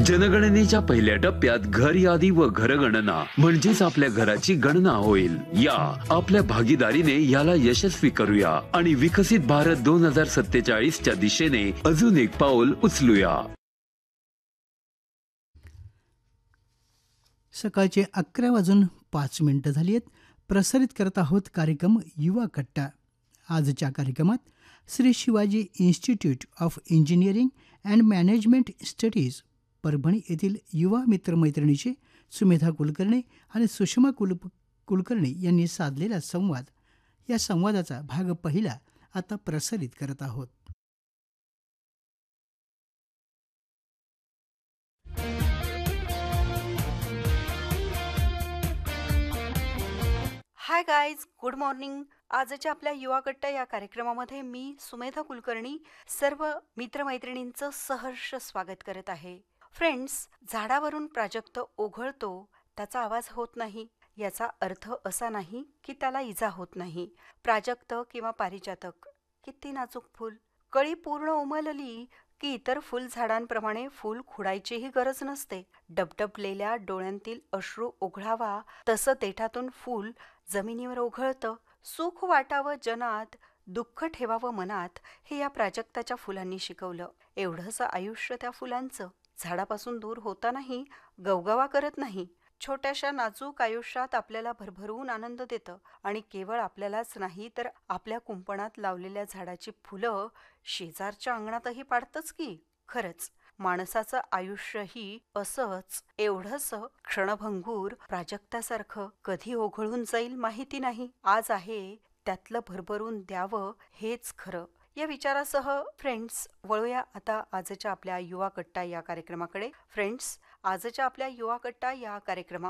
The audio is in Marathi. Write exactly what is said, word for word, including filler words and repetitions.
जनगणनेच्या पहिल्या टप्प्यात घर यादी व घरगणना म्हणजेच आपल्या घराची गणना होईल. या आपल्या भागीदारीने याला यशस्वी करूया आणि विकसित भारत दोन हजार सत्तेचाळीस च्या दिशेने अजून एक पाऊल उचलूया. सकाळचे अकरा वाजून पाच मिनिटं झाली आहेत. प्रसारित करत आहोत कार्यक्रम युवा कट्टा. आजच्या कार्यक्रमात Shri Shivaji institute of engineering and management studies Parbhani येथील युवा मित्रमैत्रिणीचे सुमेधा कुलकर्णी आणि सुषमा कुल कुलकर्णी यांनी साधलेला संवाद, या संवादाचा भाग पहिला आता प्रसारित करत आहोत. Hi guys, good morning. आजच्या आपल्या युवा कट्टा या कार्यक्रमामध्ये मी सुमेधा कुलकर्णी सर्व मित्रमैत्रिणींचं सहर्ष स्वागत करत आहे. फ्रेंड्स, झाडावरून प्राजक्त ओघळतो त्याचा आवाज होत नाही याचा अर्थ असा नाही की त्याला इजा होत नाही. प्राजक्त किंवा पारिजातक किती नाजूक फूल, कळी पूर्ण उमलली की इतर फुलझाडांप्रमाणे फूल खुडायचीही गरज नसते. डबडबलेल्या डोळ्यांतील अश्रू ओघळावा तसं देठातून फूल जमिनीवर ओघळतं. सुख वाटावं जनात, दुःख ठेवावं मनात, हे या प्राजक्ताच्या फुलांनी शिकवलं. एवढंसं आयुष्य त्या फुलांचं झाडापासून दूर होतानाही गवगवा करत नाही. छोट्याशा नाजूक आयुष्यात आपल्याला भरभरून आनंद देतं आणि केवळ आपल्यालाच नाही तर आपल्या कुंपणात लावलेल्या झाडाची फुलं शेजारच्या अंगणातही पाडतंच की. खरंच माणसाचं आयुष्यही असंच एवढंसं क्षणभंगूर प्राजक्तासारखं कधी ओघळून जाईल माहिती नाही. आज आहे त्यातलं भरभरून द्यावं हेच खरं. या विचारासह फ्रेंड्स वळूया आता आजच्या आपल्या युवा कट्टा या कार्यक्रमाकडे. फ्रेंड्स, आजच्या आपल्या युवा कट्टा या कार्यक्रमात